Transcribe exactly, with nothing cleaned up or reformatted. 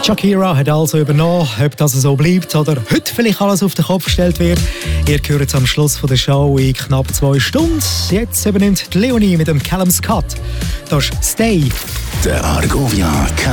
Shakira hat also übernommen. Ob das so bleibt oder heute vielleicht alles auf den Kopf gestellt wird, ihr hört es am Schluss von der Show in knapp zwei Stunden. Jetzt übernimmt Leonie mit dem Callum Scott. Das ist Stay. Der Argovia